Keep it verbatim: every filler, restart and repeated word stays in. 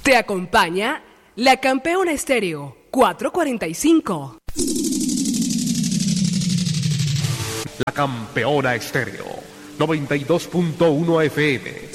Te acompaña la Campeona Estéreo cuatrocientos cuarenta y cinco. La Campeona Estéreo noventa y dos punto uno F M.